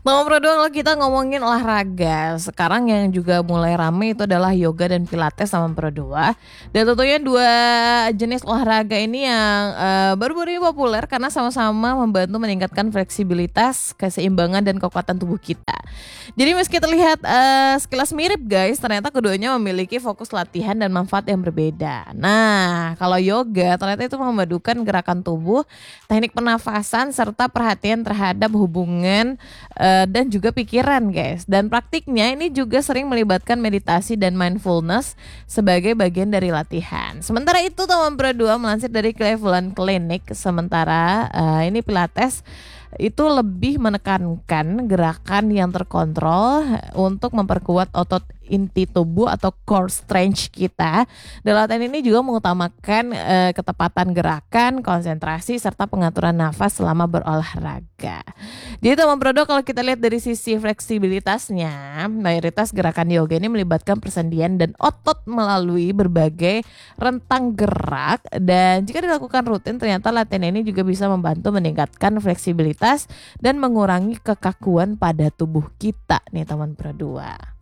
Nomor kedua kalau kita ngomongin olahraga, sekarang yang juga mulai rame itu adalah yoga dan pilates sama nomor dua. Dan tentunya dua jenis olahraga ini yang baru-baru ini populer karena sama-sama membantu meningkatkan fleksibilitas, keseimbangan dan kekuatan tubuh kita. Jadi meski terlihat sekilas mirip guys, ternyata keduanya memiliki fokus latihan dan manfaat yang berbeda. Nah, kalau yoga ternyata itu memadukan gerakan tubuh, teknik pernafasan serta perhatian terhadap hubungan dan juga pikiran guys. Dan praktiknya ini juga sering melibatkan meditasi dan mindfulness sebagai bagian dari latihan. Sementara itu teman berdua melansir dari Cleveland Clinic, sementara ini pilates itu lebih menekankan gerakan yang terkontrol untuk memperkuat otot inti tubuh atau core strength kita. Dan latihan ini juga mengutamakan ketepatan gerakan, konsentrasi serta pengaturan nafas selama berolahraga. Jadi teman produk kalau kita lihat dari sisi fleksibilitasnya, mayoritas gerakan yoga ini melibatkan persendian dan otot melalui berbagai rentang gerak, dan jika dilakukan rutin ternyata latihan ini juga bisa membantu meningkatkan fleksibilitas dan mengurangi kekakuan pada tubuh kita nih teman berdua.